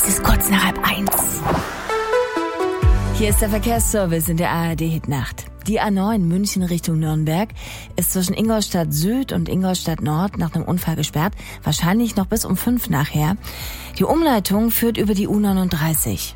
Es ist kurz nach 12:30. Hier ist der Verkehrsservice in der ARD-Hitnacht. Die A9 München Richtung Nürnberg ist zwischen Ingolstadt Süd und Ingolstadt Nord nach einem Unfall gesperrt. Wahrscheinlich noch bis um 5 nachher. Die Umleitung führt über die U39.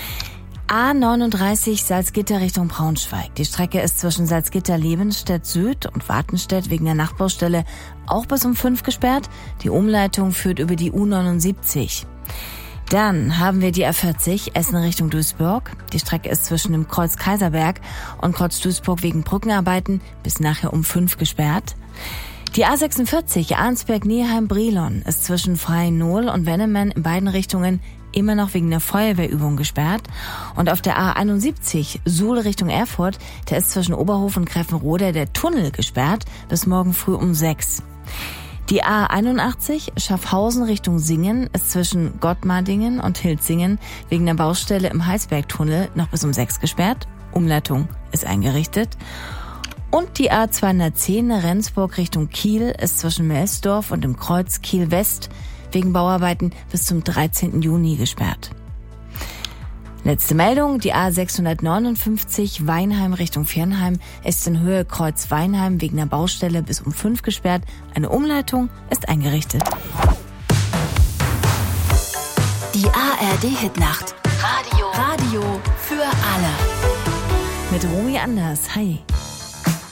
A39 Salzgitter Richtung Braunschweig. Die Strecke ist zwischen Salzgitter-Lebenstedt Süd und Wartenstedt wegen der Nachbaustelle auch bis um 5 gesperrt. Die Umleitung führt über die U79. Dann haben wir die A40 Essen Richtung Duisburg. Die Strecke ist zwischen dem Kreuz Kaiserberg und Kreuz Duisburg wegen Brückenarbeiten bis nachher um 5 gesperrt. Die A46 Arnsberg-Neheim-Brilon ist zwischen Freien-Nohl und Wennemann in beiden Richtungen immer noch wegen der Feuerwehrübung gesperrt. Und auf der A71 Suhl Richtung Erfurt, der ist zwischen Oberhof und Gräfenrode der Tunnel gesperrt bis morgen früh um 6. Die A81 Schaffhausen Richtung Singen ist zwischen Gottmardingen und Hilzingen wegen der Baustelle im Heisbergtunnel noch bis um 6 gesperrt. Umleitung ist eingerichtet. Und die A210 Rendsburg Richtung Kiel ist zwischen Melsdorf und dem Kreuz Kiel West wegen Bauarbeiten bis zum 13. Juni gesperrt. Letzte Meldung, die A659 Weinheim Richtung Viernheim ist in Höhe Kreuz Weinheim wegen der Baustelle bis um 5 gesperrt. Eine Umleitung ist eingerichtet. Die ARD-Hitnacht. Radio für alle. Mit Romy Anders. Hi.